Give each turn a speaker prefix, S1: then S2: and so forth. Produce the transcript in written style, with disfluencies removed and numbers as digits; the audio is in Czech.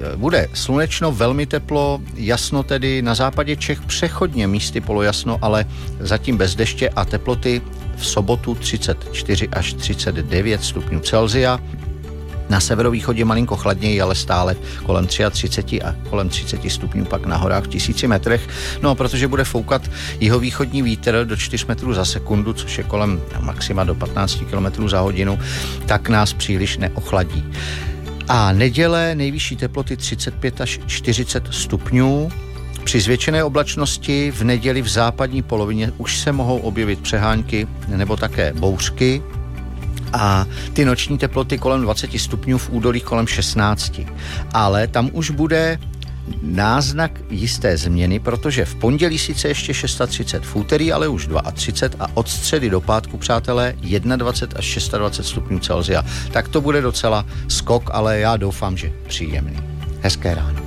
S1: Bude slunečno, velmi teplo, jasno tedy na západě Čech přechodně místy polojasno, ale zatím bez deště a teploty v sobotu 34 až 39 stupňů Celsia. Na severovýchodě malinko chladněji, ale stále kolem 33 a kolem 30 stupňů pak na horách v 1000 metrech. No, protože bude foukat jihovýchodní vítr do 4 metrů za sekundu, což je kolem maxima do 15 km za hodinu, tak nás příliš neochladí. A neděle nejvyšší teploty 35 až 40 stupňů. Při zvětšené oblačnosti v neděli v západní polovině už se mohou objevit přehánky nebo také bouřky. A ty noční teploty kolem 20 stupňů, v údolích kolem 16. Ale tam už bude náznak jisté změny, protože v pondělí sice ještě 36, v úterý ale už 32 a od středy do pátku, přátelé, 21 až 26 stupňů Celsia. Tak to bude docela skok, ale já doufám, že příjemný. Hezké ráno.